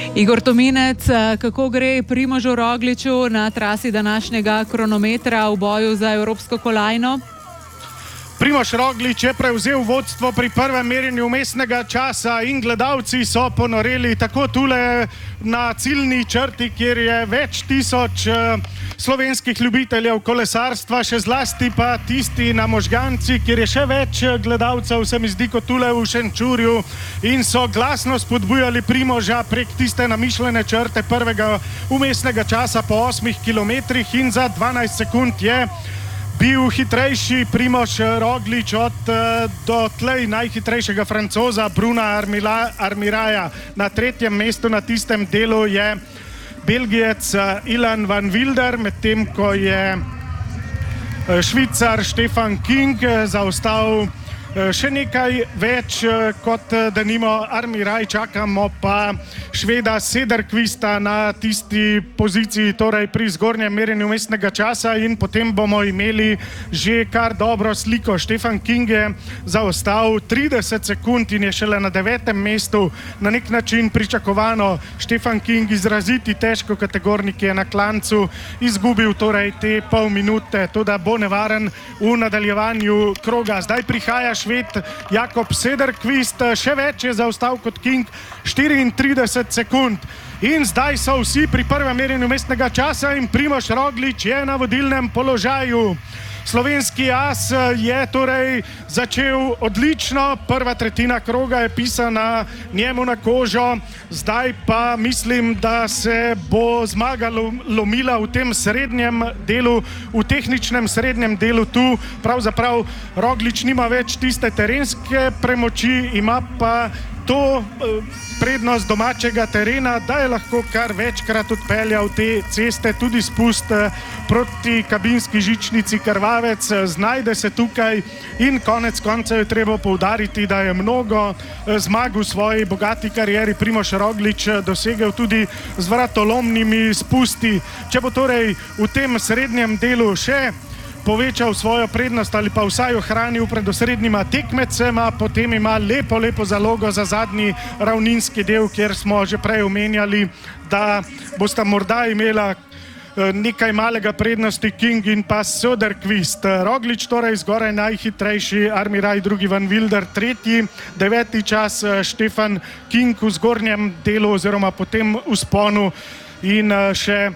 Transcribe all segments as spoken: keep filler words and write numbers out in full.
Igor Tominec, kako gre Primožu Rogliču na trasi današnjega kronometra v boju za evropsko kolajno? Primož Roglič je prevzel vodstvo pri prvem merjenju vmesnega časa in gledalci so ponoreli tako tule na ciljni črti, kjer je več tisoč slovenskih ljubiteljev kolesarstva, še zlasti pa tisti na Možganci, kjer je še več gledalcev, se mi zdi, kot tule v Šenčurju, in so glasno spodbujali Primoža prek tiste namišljene črte prvega vmesnega časa po osmih kilometrih in za dvanajst sekund je bil hitrejši Primož Roglič od dotlej najhitrejšega Francoza Bruna Armiraja. Na tretjem mestu na tistem delu je Belgijec Ilan van Wilder, medtem ko je Švicar Stefan King zaostal še nekaj več kot denimo Armiraj. Čakamo pa Šveda Sederqvista na tisti poziciji, torej pri zgornjem merjenju vmesnega časa, in potem bomo imeli že kar dobro sliko. Stefan King je zaostal trideset sekund in je šele na devetem mestu. Na nek način pričakovano. Stefan King, izraziti težko kategornik, je na klancu izgubil torej te pol minute, to da bo nevaren v nadaljevanju kroga. Zdaj prihaja Šved Jakob Sederqvist, še več je zaostal kot King, štiriintrideset sekund. In zdaj so vsi pri prvem merjenju vmesnega časa in Primož Roglič je na vodilnem položaju. Slovenski as je torej začel odlično, prva tretjina kroga je pisana njemu na kožo, zdaj pa mislim, da se bo zmaga lomila v tem srednjem delu, v tehničnem srednjem delu. Tu pravzaprav Roglič nima več tiste terenske premoči, ima pa to prednost domačega terena, da je lahko kar večkrat odpeljal te ceste, tudi spust proti kabinski žičnici Krvavec, znajde se tukaj in konec koncev je treba poudariti, da je mnogo zmag v svoji bogati karieri Primož Roglič dosegel tudi z vratolomnimi spusti. Če bo torej v tem srednjem delu še povečal svojo prednost ali pa vsaj ohranil pred osrednjima tekmecema, potem ima lepo, lepo zalogo za zadnji ravninski del, kjer smo že prej omenjali, da bosta morda imela nekaj malega prednosti King in pa Sederqvist. Roglič torej zgoraj najhitrejši, Armiraj drugi, van Wilder tretji, deveti čas Stefan King v zgornjem delu oziroma potem v sponu in še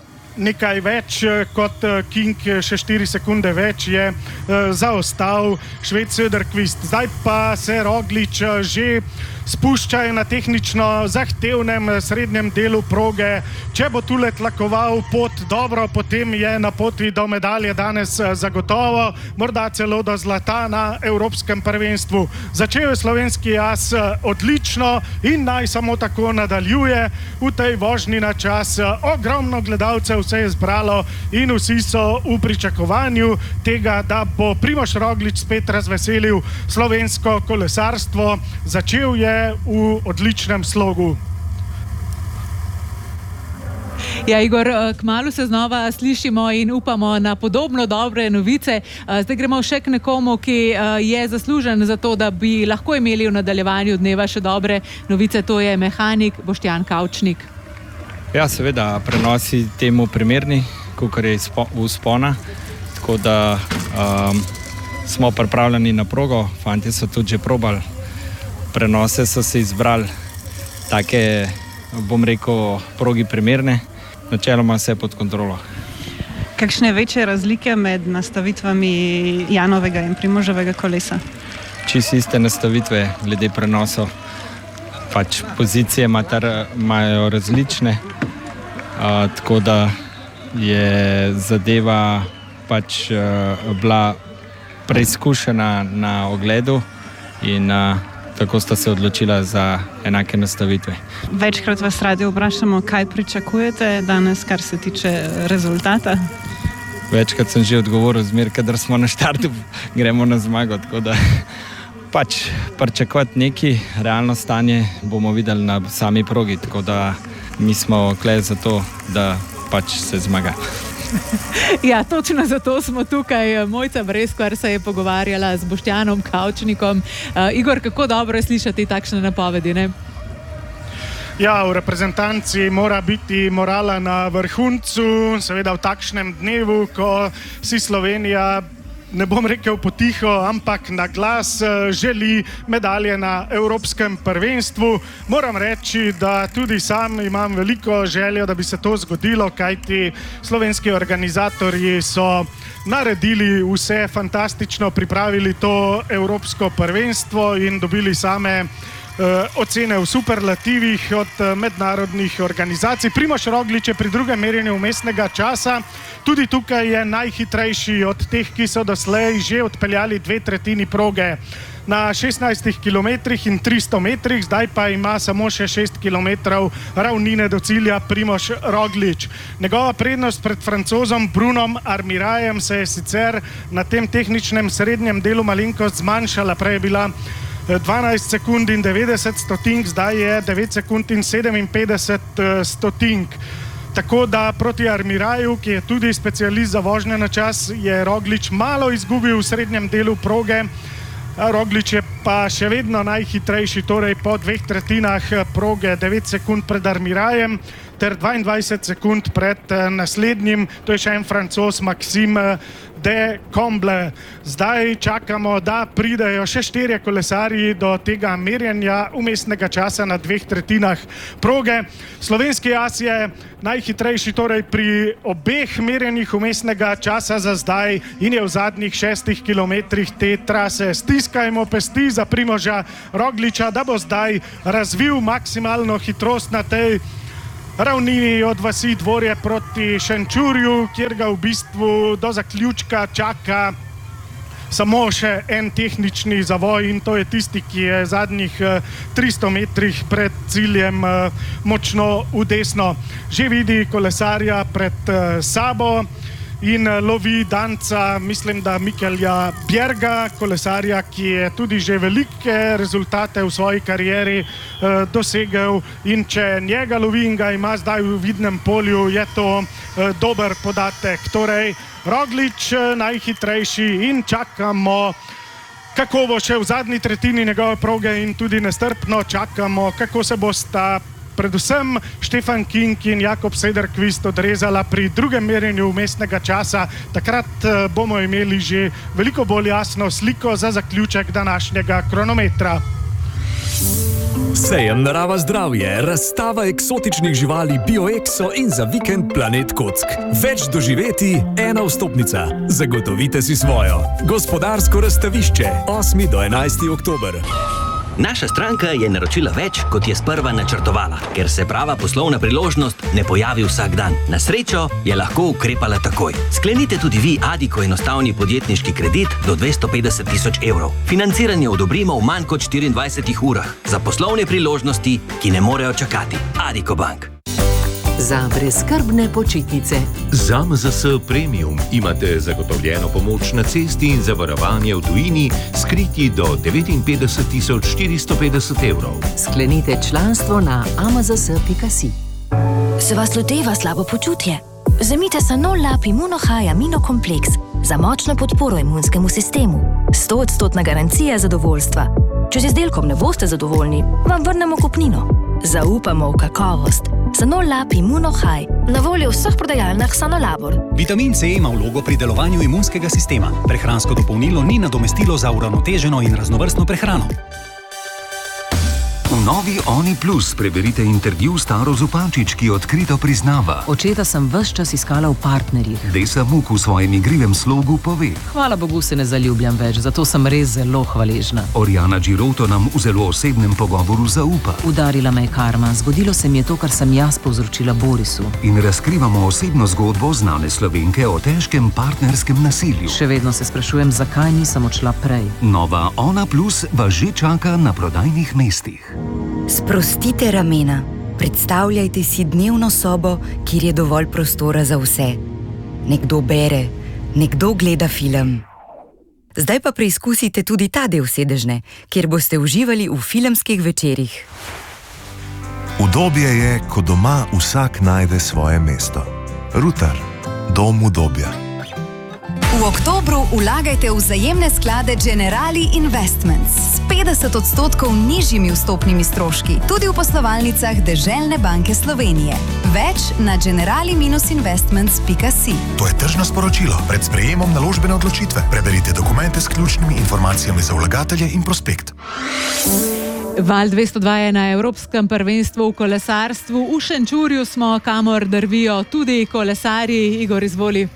nekaj več kot King, še štiri sekunde več je zaostal Šved Sederqvist. Zdaj pa se Roglič že spuščajo na tehnično zahtevnem srednjem delu proge. Če bo tule tlakoval pot dobro, potem je na poti do medalje danes zagotovo, morda celo do zlata na evropskem prvenstvu. Začel je slovenski as odlično in naj samo tako nadaljuje v tej vožnji na čas. Ogromno gledalcev se je zbralo in vsi so v pričakovanju tega, da bo Primož Roglič spet razveselil slovensko kolesarstvo. Začel je v odličnem slogu. Ja, Igor, kmalu se znova slišimo in upamo na podobno dobre novice. Zdaj gremo še k nekomu, ki je zaslužen za to, da bi lahko imeli v nadaljevanju dneva še dobre novice, to je mehanik Boštjan Kavčnik. Ja, seveda, prenosi temu primerni, kakor je vzpona, tako da um, smo pripravljeni na progo, fanti so tudi že probali. Prenose so se izbrali take, bom rekel, progi primerne, načeloma vse pod kontrolo. Kakšne večje razlike med nastavitvami Janovega in Primoževega kolesa? Čisto iste nastavitve glede prenosov, pač pozicije imajo različne, a, tako da je zadeva pač a, bila preizkušena na ogledu in a, tako sta se odločila za enake nastavitve. Večkrat vas radi vprašamo, kaj pričakujete danes, kar se tiče rezultata? Večkrat sem že odgovoril, zmer, kadar smo na štartu, gremo na zmago, tako da pač pričakovati neki realno stanje bomo videli na sami progi, tako da mi smo tukaj zato, da pač se zmaga. Ja, točno zato smo tukaj. Mojca Breskvar se je pogovarjala z Boštjanom Kavčnikom. Uh, Igor, kako dobro je slišati takšne napovedi, ne? Ja, v reprezentanci mora biti morala na vrhuncu, seveda v takšnem dnevu, ko si Slovenija, ne bom rekel potiho, ampak na glas želi medalje na Evropskem prvenstvu. Moram reči, da tudi sam imam veliko željo, da bi se to zgodilo, kajti slovenski organizatorji so naredili vse fantastično, pripravili to Evropsko prvenstvo in dobili same ocene v superlativih od mednarodnih organizacij. Primož Roglič je pri drugem merjenju vmesnega časa. Tudi tukaj je najhitrejši od teh, ki so doslej že odpeljali dve tretjini proge na šestnajstih kilometrih in tristo metrih, zdaj pa ima samo še šest kilometrov ravnine do cilja Primož Roglič. Njegova prednost pred Francozom Brunom Armirajem se je sicer na tem tehničnem srednjem delu malenkost zmanjšala, prej je bila dvanajst sekund in devetdeset stotink, zdaj je devet sekund in sedeminpetdeset stotink. Tako da proti Armiraju, ki je tudi specialist za vožnje na čas, je Roglič malo izgubil v srednjem delu proge. Roglič je pa še vedno najhitrejši, torej po dveh tretjinah proge, devet sekund pred Armirajem ter dvaindvajset sekund pred naslednjim, to je še en Francoz, Maxime de Comble. Zdaj čakamo, da pridejo še štirje kolesarji do tega merjenja vmesnega časa na dveh tretjinah proge. Slovenski as je najhitrejši torej pri obeh merjenjih vmesnega časa za zdaj in je v zadnjih šestih kilometrih te trase. Stiskajmo pesti za Primoža Rogliča, da bo zdaj razvil maksimalno hitrost na tej ravnini od vasi Dvorje proti Šenčurju, kjer ga v bistvu do zaključka čaka samo še en tehnični zavoj in to je tisti, ki je zadnjih tristo metrih pred ciljem močno v desno. Že vidi kolesarja pred sabo in lovi danca, mislim, da Mikelja Bjerga, kolesarja, ki je tudi že velike rezultate v svoji karieri eh, dosegel in če njega lovi in ga ima zdaj v vidnem polju, je to eh, dober podatek. Torej, Roglič eh, najhitrejši in čakamo, kako bo še v zadnji tretjini njegove proge in tudi nestrpno čakamo, kako se bosta predvsem Štefan King in Jakob Sederqvist odrezala pri drugem merjenju vmesnega časa. Takrat bomo imeli že veliko bolj jasno sliko za zaključek današnjega kronometra. Sejem Narava zdravje, razstava eksotičnih živali BioExo in za vikend Planet Kock. Več doživeti, ena vstopnica. Zagotovite si svojo. Gospodarsko razstavišče, osmi do enajsti oktober. Naša stranka je naročila več, kot je sprva načrtovala, ker se prava poslovna priložnost ne pojavi vsak dan. Na srečo je lahko ukrepala takoj. Sklenite tudi vi Addiko enostavni podjetniški kredit do dvesto petdeset tisoč evrov. Financiranje odobrimo v manj kot štiriindvajsetih urah. Za poslovne priložnosti, ki ne morejo čakati. Addiko Bank. Za brezskrbne počitnice. Z A M Z S Premium imate zagotovljeno pomoč na cesti in zavarovanje v tujini s kriti do devetinpetdeset tisoč štiristo petdeset evrov. Sklenite članstvo na a m z s pika si. Se vas loteva slabo počutje? Vzemite Sanol Lab Immunohigh Aminokompleks za močno podporo imunskemu sistemu. Stoodstotna garancija zadovoljstva. Če z izdelkom ne boste zadovoljni, vam vrnemo kupnino. Zaupamo v kakovost. Sanol Lab Immunohigh, na voljo v vseh prodajalnah Sanolabor. Vitamin C ima vlogo pri delovanju imunskega sistema. Prehransko dopolnilo ni nadomestilo za uravnoteženo in raznovrstno prehrano. V novi Oni Plus preberite intervju s Taro Zupančič, ki odkrito priznava: Očeta sem ves čas iskala v partnerjih. Desa Muk v svojem igrivem slogu pove: Hvala Bogu se ne zaljubljam več, zato sem res zelo hvaležna. Oriana Giroto nam v zelo osebnem pogovoru zaupa. Udarila me je karma, zgodilo se mi je to, kar sem jaz povzročila Borisu. In razkrivamo osebno zgodbo znane Slovenke o težkem partnerskem nasilju. Še vedno se sprašujem, zakaj nisem odšla prej. Nova Ona Plus vas že čaka na prodajnih mestih. Sprostite ramena. Predstavljajte si dnevno sobo, kjer je dovolj prostora za vse. Nekdo bere, nekdo gleda film. Zdaj pa preizkusite tudi ta del sedežne, kjer boste uživali v filmskih večerih. Udobje je, ko doma vsak najde svoje mesto. Rutar, dom udobja. V oktobru vlagajte v vzajemne sklade Generali Investments s petdeset odstotkov nižjimi vstopnimi stroški, tudi v poslovalnicah Deželne banke Slovenije. Več na generali investments pika si. To je tržno sporočilo. Pred sprejemom naložbene odločitve preberite dokumente s ključnimi informacijami za vlagatelje in prospekt. Val dvesto dva je na Evropskem prvenstvu v kolesarstvu. V Šenčurju smo, kamor drvijo tudi kolesarji. Igor, izvoli.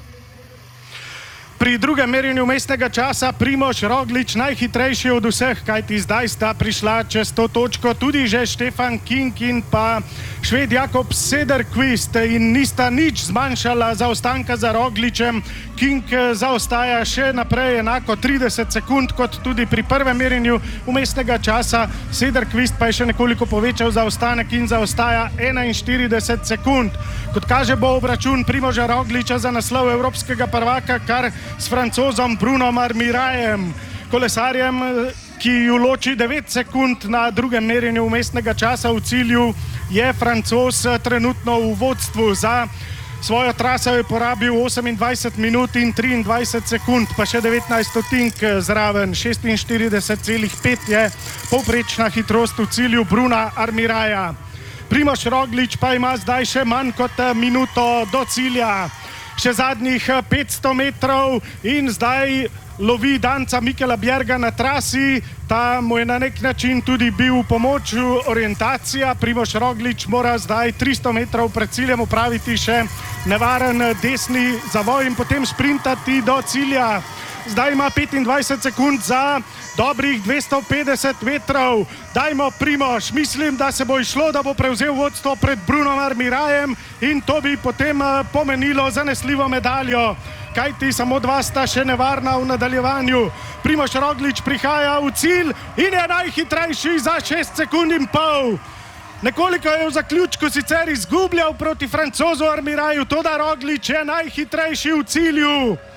Pri drugem merjenju mestnega časa Primož Roglič najhitrejši od vseh, kajti zdaj sta prišla čez to točko tudi že Stefan King in pa Šved Jakob Sederqvist in nista nič zmanjšala zaostanka za Rogličem. King zaostaja še naprej enako trideset sekund kot tudi pri prvem merjenju mestnega časa. Sederqvist pa je še nekoliko povečal zaostanek in zaostaja enainštirideset sekund. Kot kaže, bo obračun Primoža Rogliča za naslov evropskega prvaka kar s Francozom Brunom Armirajem, kolesarjem, ki ju loči devet sekund na drugem merjenju mestnega časa. V cilju je Francoz trenutno v vodstvu. Za svojo traso je porabil osemindvajset minut in triindvajset sekund, pa še devetnajst stotink zraven. šestinštirideset celih pet je povprečna hitrost v cilju Bruna Armiraja. Primož Roglič pa ima zdaj še manj kot minuto do cilja. Še zadnjih petsto metrov in zdaj lovi danca Mikela Bjerga na trasi. Ta mu je na nek način tudi bil v pomoč orientacija. Primož Roglič mora zdaj tristo metrov pred ciljem upraviti še nevaren desni zavoj in potem sprintati do cilja. Zdaj ima petindvajset sekund za dobrih dvesto petdeset metrov. Dajmo, Primož, mislim, da se bo išlo, da bo prevzel vodstvo pred Brunom Armirajem in to bi potem pomenilo zanesljivo medaljo. Kajti samo dva sta še nevarna v nadaljevanju. Primož Roglič prihaja v cilj in je najhitrejši za šest sekund in pol. Nekoliko je v zaključku sicer izgubljal proti Francozu Armiraju, toda Roglič je najhitrejši v cilju.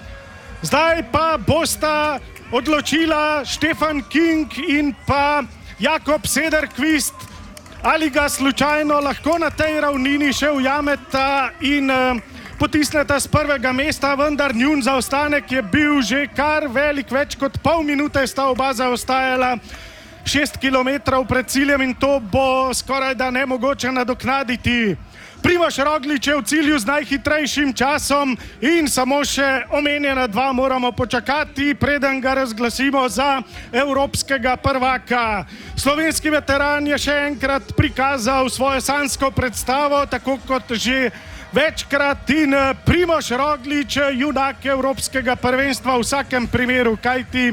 Zdaj pa bosta odločila Stefan King in pa Jakob Sederqvist, ali ga slučajno lahko na tej ravnini še ujameta in uh, potisneta z prvega mesta, vendar njun zaostanek je bil že kar velik, več kot pol minute sta oba zaostajala šest kilometrov pred ciljem in to bo skoraj da nemogoče nadoknaditi. Primož Roglič je v cilju z najhitrejšim časom in samo še omenjena dva moramo počakati, preden ga razglasimo za evropskega prvaka. Slovenski veteran je še enkrat prikazal svojo sanjsko predstavo, tako kot že večkrat, in Primož Roglič, junak evropskega prvenstva v vsakem primeru, kajti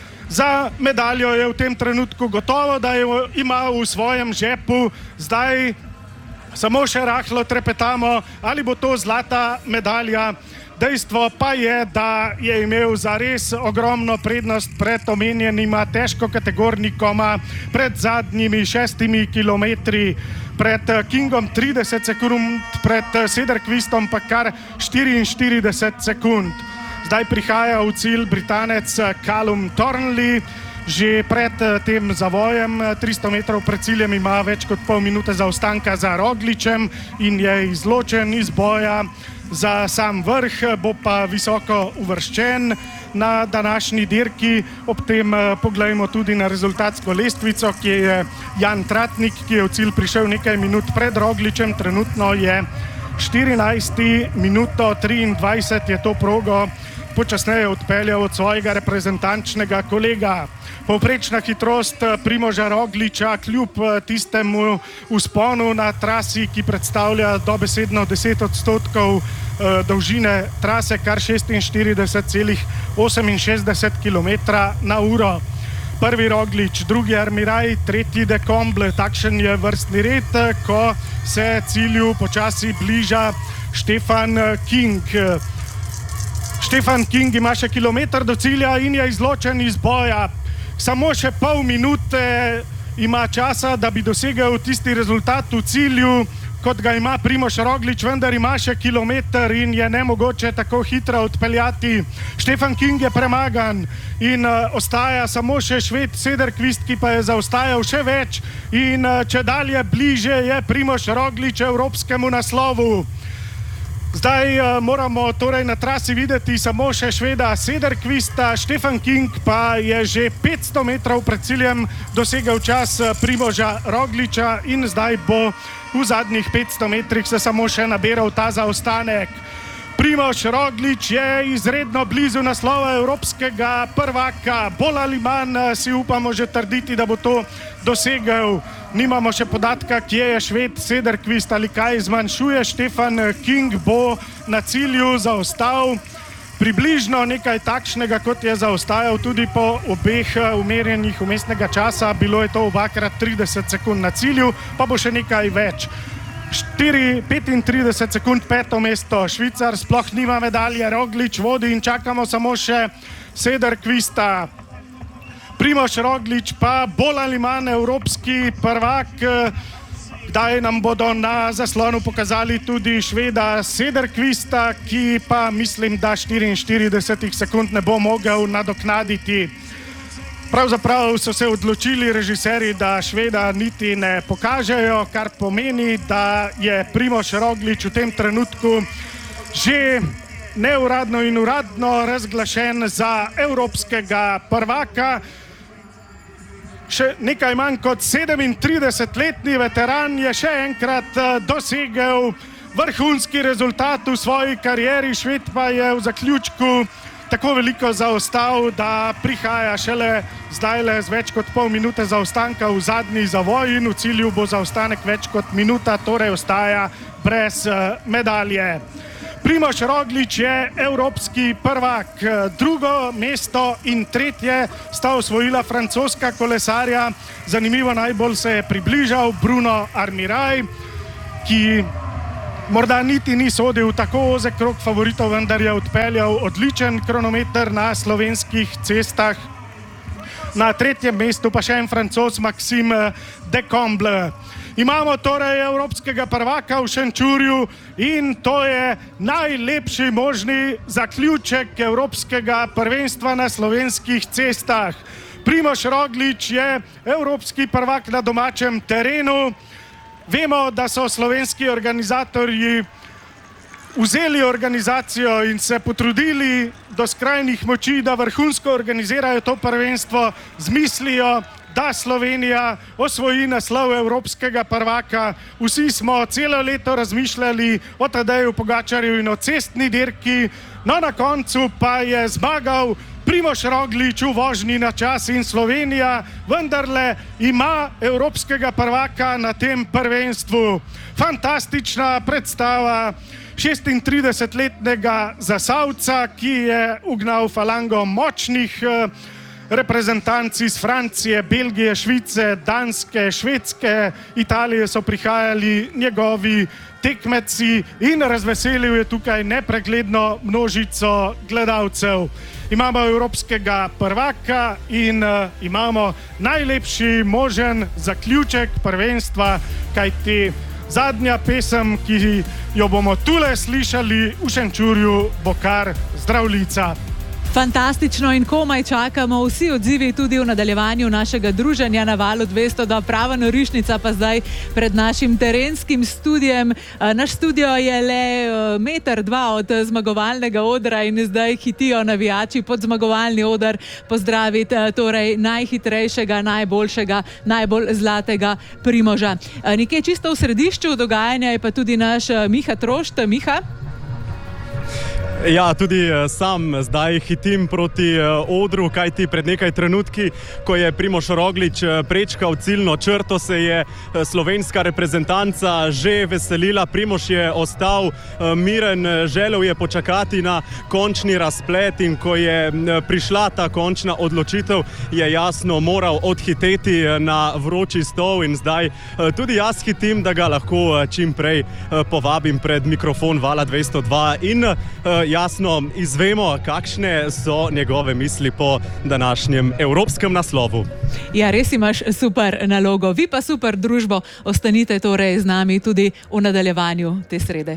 za medaljo je v tem trenutku gotovo, da jo ima v svojem žepu. Zdaj samo še rahlo trepetamo, ali bo to zlata medalja. Dejstvo pa je, da je imel zares ogromno prednost pred omenjenima težkokategornikoma, pred zadnjimi šestimi kilometri, pred Kingom trideset sekund, pred Sederqvistom pa kar štiriinštirideset sekund. Zdaj prihaja v cilj Britanec Callum Thornley. Že pred tem zavojem tristo metrov pred ciljem ima več kot pol minute zaostanka za Rogličem in je izločen iz boja za sam vrh, bo pa visoko uvrščen na današnji dirki. Ob tem poglejmo tudi na rezultatsko lestvico, ki je Jan Tratnik, ki je v cilj prišel nekaj minut pred Rogličem, trenutno je štirinajsti minuto triindvajset, je to progo počasneje odpeljal od svojega reprezentančnega kolega. Povprečna hitrost Primoža Rogliča kljub tistemu vzponu na trasi, ki predstavlja dobesedno deset odstotkov dolžine trase, kar šestinštirideset celih oseminšestdeset kilometrov na uro. Prvi Roglič, drugi Armiraj, tretji De Comble. Takšen je vrstni red, ko se cilju počasi bliža Stefan King. Stefan King ima še kilometer do cilja in je izločen iz boja. Samo še pol minute ima časa, da bi dosegel tisti rezultat v cilju, kot ga ima Primož Roglič, vendar ima še kilometer in je nemogoče tako hitro odpeljati. Stefan King je premagan in uh, ostaja samo še Šved Sederqvist, ki pa je zaostajal še več in uh, če dalje bliže je Primož Roglič evropskemu naslovu. Zdaj uh, moramo torej na trasi videti samo še Šveda Sederqvista, Stefan King pa je že petsto metrov pred ciljem dosegel čas Primoža Rogliča in zdaj bo v zadnjih petsto metrih se samo še nabiral ta zaostanek. Primož Roglič je izredno blizu naslova evropskega prvaka. Bolj ali manj si upamo že trditi, da bo to dosegel. Nimamo še podatka, kje je Šved Sederqvist ali kaj zmanjšuje. Stefan King bo na cilju zaostal približno nekaj takšnega, kot je zaostajal tudi po obeh umerjenih umestnega časa. Bilo je to obakrat trideset sekund na cilju, pa bo še nekaj več. štiri petintrideset sekund peto mesto. Švicar sploh nima medalje, Roglič vodi in čakamo samo še Sederqvista. Primož Roglič pa bolj ali manj evropski prvak. Kdaj nam bodo na zaslonu pokazali tudi Šveda Sederqvista, ki pa mislim, da štiriinštirideset sekund ne bo mogel nadoknaditi. Pravzaprav so se odločili režiserji, da Šveda niti ne pokažejo, kar pomeni, da je Primož Roglič v tem trenutku že neuradno in uradno razglašen za evropskega prvaka. Še nekaj manj kot sedemintridesetletni veteran je še enkrat dosegel vrhunski rezultat v svoji karieri. Šved pa je v zaključku tako veliko zaostal, da prihaja šele zdajle z več kot pol minute zaostanka v zadnji zavoj in v cilju bo zaostanek več kot minuta, torej ostaja brez medalje. Primož Roglič je evropski prvak. Drugo mesto in tretje sta osvojila francoska kolesarja. Zanimivo, najbolj se je približal Bruno Armiraj, ki morda niti ni sodil tako ozek krog favoritov, vendar je odpeljal odličen kronometer na slovenskih cestah. Na tretjem mestu pa še en Francoz, Maxime de Comble. Imamo torej evropskega prvaka v Šenčurju in to je najlepši možni zaključek evropskega prvenstva na slovenskih cestah. Primož Roglič je evropski prvak na domačem terenu. Vemo, da so slovenski organizatorji vzeli organizacijo in se potrudili do skrajnih moči, da vrhunsko organizirajo to prvenstvo z mislijo, da Slovenija osvoji naslov evropskega prvaka. Vsi smo celo leto razmišljali o Tadeju Pogačarju in o cestni dirki, no na koncu pa je zmagal Primož Roglič v vožnji na čas in Slovenija vendarle ima evropskega prvaka na tem prvenstvu. Fantastična predstava šestintridesetletnega Zasavca, ki je ugnal falango močnih reprezentanc iz Francije, Belgije, Švice, Danske, Švedske, Italije so prihajali njegovi tekmeci in razveselil je tukaj nepregledno množico gledalcev. Imamo evropskega prvaka in uh, imamo najlepši možen zaključek prvenstva, kajti zadnja pesem, ki jo bomo tule slišali v Šenčurju, bo kar Zdravljica. Fantastično in komaj čakamo vsi odzivi tudi v nadaljevanju našega druženja na Valu dvesto, da prava norišnica pa zdaj pred našim terenskim studijem. Naš studio je le meter, dva od zmagovalnega odra in zdaj hitijo navijači pod zmagovalni odr pozdraviti torej najhitrejšega, najboljšega, najbolj zlatega Primoža. Nekje čisto v središču dogajanja je pa tudi naš Miha Trošt. Miha? Ja, tudi sam zdaj hitim proti odru, kajti pred nekaj trenutki, ko je Primož Roglič prečkal ciljno črto, se je slovenska reprezentanca že veselila. Primož je ostal miren, želel je počakati na končni razplet in ko je prišla ta končna odločitev, je jasno moral odhiteti na vroči stol in zdaj tudi jaz hitim, da ga lahko čim prej povabim pred mikrofon Vala dvesto dva in jasno izvemo, kakšne so njegove misli po današnjem evropskem naslovu. Ja, res imaš super nalogo. Vi pa super družbo. Ostanite torej z nami tudi v nadaljevanju te srede.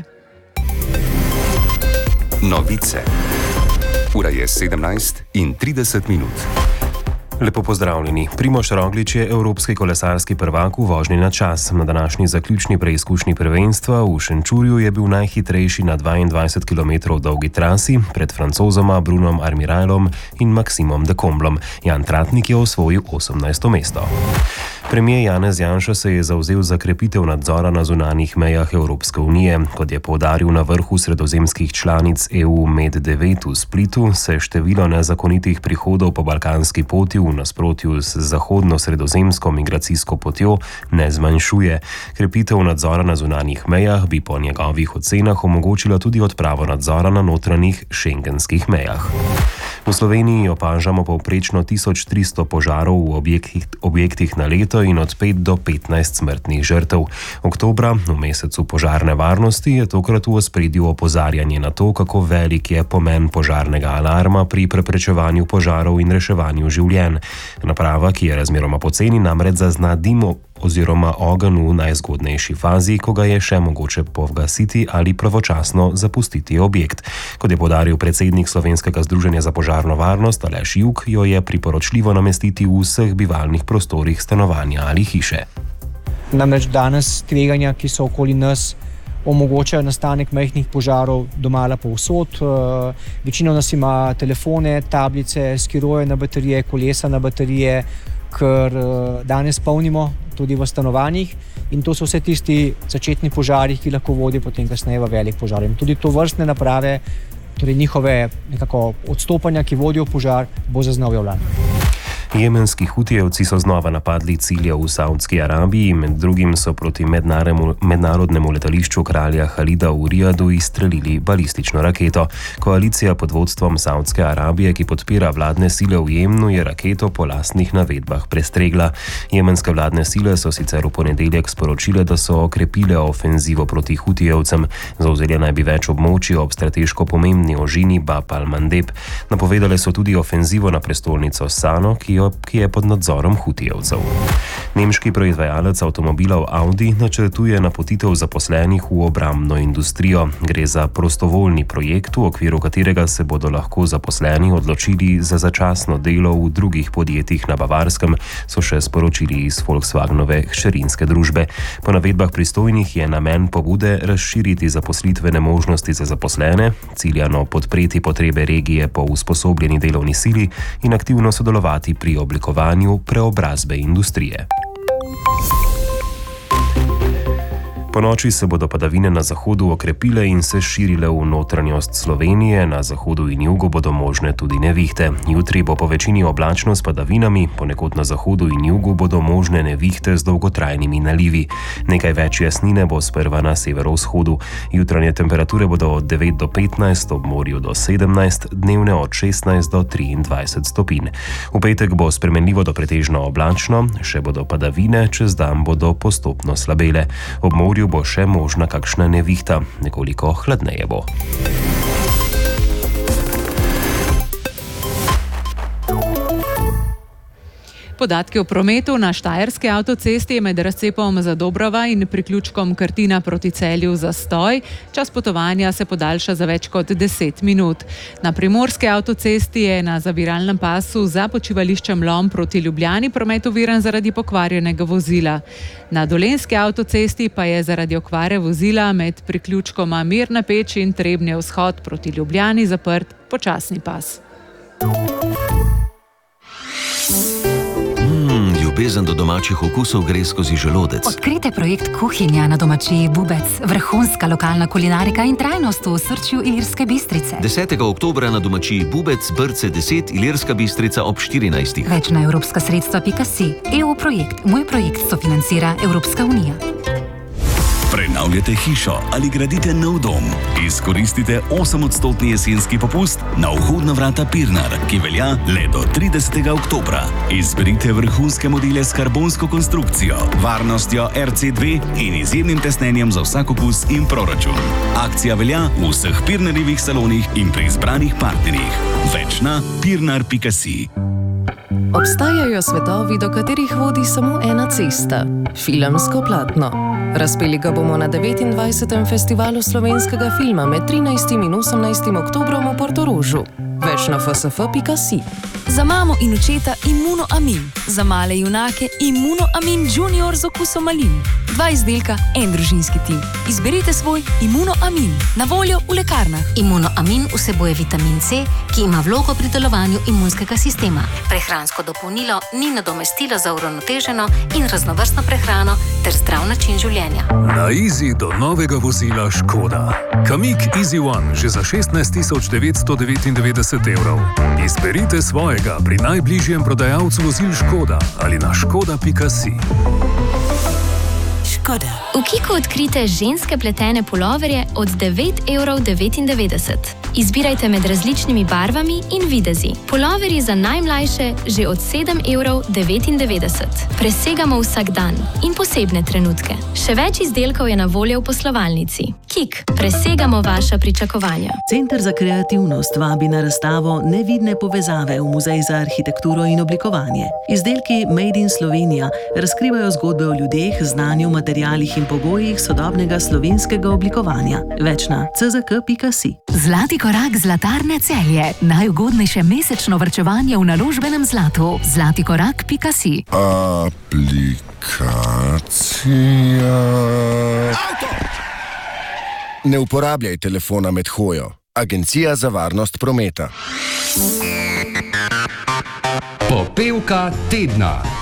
Novice. Ura je sedemnajst in trideset minut. Lepo pozdravljeni. Primož Roglič je evropski kolesarski prvak v vožnji na čas. Na današnji zaključni preizkušnji prvenstva v Šenčurju je bil najhitrejši na dvaindvajset kilometrov dolgi trasi pred Francozoma Brunom Armirailom in Maximom de Comblom. Jan Tratnik je osvojil osemnajsto mesto. Premijer Janez Janša se je zavzel za krepitev nadzora na zunanjih mejah Evropske unije. Kot je poudaril na vrhu sredozemskih članic E U Med devet v Splitu, se število nezakonitih prihodov po balkanski poti v nasprotju z zahodno-sredozemsko migracijsko potjo ne zmanjšuje. Krepitev nadzora na zunanjih mejah bi po njegovih ocenah omogočila tudi odpravo nadzora na notranjih šengenskih mejah. V Sloveniji opažamo povprečno tisoč tristo požarov v objektih, objektih na leto in od pet do petnajst smrtnih žrtev. Oktobra, v mesecu požarne varnosti, je tokrat v ospredju opozarjanje na to, kako velik je pomen požarnega alarma pri preprečevanju požarov in reševanju življenj. Naprava, ki je razmeroma poceni, namreč zazna dim oziroma ogenj v najzgodnejši fazi, ko ga je še mogoče pogasiti ali pravočasno zapustiti objekt. Kot je poudaril predsednik Slovenskega združenja za požarno varnost Aleš Jug, jo je priporočljivo namestiti v vseh bivalnih prostorih stanovanja ali hiše. Namreč danes tveganja, ki so okoli nas, omogočajo nastanek majhnih požarov domala povsod. Večina nas ima telefone, tablice, skiroje na baterije, kolesa na baterije, ker danes polnimo tudi v stanovanjih in to so vse tisti začetni požari, ki lahko vodijo potem kasneje v velik požar. In tudi to vrstne naprave, torej njihove nekako odstopanja, ki vodijo požar, bo zaznal javljanje. Jemenski hutijevci so znova napadli cilje v Saudski Arabiji, med drugim so proti mednarodnemu letališču kralja Halida v Rijadu izstrelili balistično raketo. Koalicija pod vodstvom Saudske Arabije, ki podpira vladne sile v Jemnu, je raketo po lastnih navedbah prestregla. Jemenske vladne sile so sicer v ponedeljek sporočile, da so okrepile ofenzivo proti hutijevcem. Zavzeli naj bi več območij ob strateško pomembni ožini Bab al-Mandeb. Napovedale so tudi ofenzivo na prestolnico Sano, ki ki je pod nadzorom hutijevcev. Nemški proizvajalec avtomobilov Audi načrtuje napotitev zaposlenih v obrambno industrijo. Gre za prostovoljni projekt, v okviru katerega se bodo lahko zaposleni odločili za začasno delo v drugih podjetjih na Bavarskem, so še sporočili iz Volkswagenove hčerinske družbe. Po navedbah pristojnih je namen pobude razširiti zaposlitvene možnosti za zaposlene, ciljano podpreti potrebe regije po usposobljeni delovni sili in aktivno sodelovati pri pri oblikovanju preobrazbe industrije. Po noči se bodo padavine na zahodu okrepile in se širile v notranjost Slovenije, na zahodu in jugu bodo možne tudi nevihte. Jutri bo po večini oblačno s padavinami, ponekod na zahodu in jugu bodo možne nevihte z dolgotrajnimi nalivi. Nekaj več jasnine bo sprva na severovzhodu. Jutranje temperature bodo od devet do petnajst, ob morju do sedemnajst, dnevne od šestnajst do triindvajset stopinj. V petek bo spremenljivo do pretežno oblačno, še bodo padavine, čez dan bodo postopno slabele. Ob morju bo še možna kakšna nevihta, nekoliko hladneje bo. Podatki o prometu na štajerski avtocesti je med razcepom za Dobrava in priključkom Krtina proti Celju zastoj. Čas potovanja se podaljša za več kot deset minut. Na primorski avtocesti je na zaviralnem pasu za počivališčem Lom proti Ljubljani promet oviran zaradi pokvarjenega vozila. Na dolenjski avtocesti pa je zaradi okvare vozila med priključkoma Mirna Peč in Trebnje vzhod proti Ljubljani zaprt počasni pas. Ljubezen do domačih okusov gre skozi želodec. Odkrite projekt Kuhinja na domačiji Bubec. Vrhunska lokalna kulinarika in trajnost v osrčju Ilirske Bistrice. desetega oktobra na domačiji Bubec, Brce deset, Ilirska Bistrica ob štirinajstih. Več na evropska sredstva pika si. E U projekt. Moj projekt sofinancira Evropska unija. Prenavljate hišo ali gradite nov dom? Izkoristite osemodstotni jesenski popust na vhodna vrata Pirnar, ki velja le do tridesetega oktobra. Izberite vrhunske modele s karbonsko konstrukcijo, varnostjo R C dve in izjemnim tesnenjem za vsak okus in proračun. Akcija velja v vseh Pirnarjevih salonih in pri izbranih partnerjih. Več na pirnar pika si. Obstajajo svetovi, do katerih vodi samo ena cesta. Filmsko platno. Razpeli ga bomo na devetindvajsetem festivalu slovenskega filma med trinajstim in osemnajstim oktobrom v Portorožu. Več Več na f s f pika si. Za mamo in očeta Immunoamin, za male junake Immunoamin Junior z okusom malin. Dva izdelka, en družinski tim. Izberite svoj Immunoamin, na voljo v lekarnah. Immunoamin vsebuje vitamin C, ki ima vlogo pri delovanju imunskega sistema. Prehransko dopolnilo ni nadomestilo za uravnoteženo in raznovrstno prehrano ter zdrav način življenja. Na Easy do novega vozila Škoda. Kamiq Easy One že za šestnajst tisoč devetsto devetindevetdeset evrov. Izberite svojega pri najbližjem prodajalcu vozil Škoda ali na škoda pika si. Škoda. V Kiku odkrite ženske pletene puloverje od devet evrov devetindevetdeset. Izbirajte med različnimi barvami in videzi. Puloverji za najmlajše že od sedem evrov devetindevetdeset. Presegamo vsak dan in posebne trenutke. Še več izdelkov je na voljo v poslovalnici. Kik, presegamo vaša pričakovanja. Center za kreativnost vabi na razstavo Nevidne povezave v Muzej za arhitekturo in oblikovanje. Izdelki Made in Slovenija razkrivajo zgodbe o ljudeh, znanju, materialih in pogojih sodobnega slovenskega oblikovanja. Več na c z k pika si. Zlati korak Zlatarne Celje. Najugodnejše mesečno varčevanje v naložbenem zlatu. zlati korak pika si. Aplikacija. Ne uporabljaj telefona med hojo. Agencija za varnost prometa. Popevka tedna.